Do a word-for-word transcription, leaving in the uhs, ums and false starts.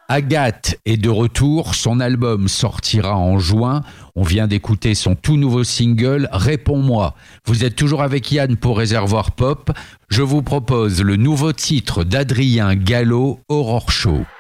Agathe est de retour, son album sortira en juin. On vient d'écouter son tout nouveau single « Réponds-moi ». Vous êtes toujours avec Yann pour Réservoir Pop. Je vous propose le nouveau titre d'Adrien Gallo, Aurore Show.